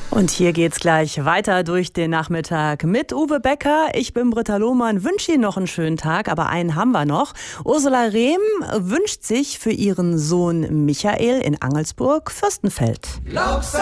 Und hier geht's gleich weiter durch den Nachmittag mit Uwe Becker. Ich bin Britta Lohmann, wünsche Ihnen noch einen schönen Tag, aber einen haben wir noch. Ursula Rehm wünscht sich für ihren Sohn Michael in Angelsburg Fürstenfeld.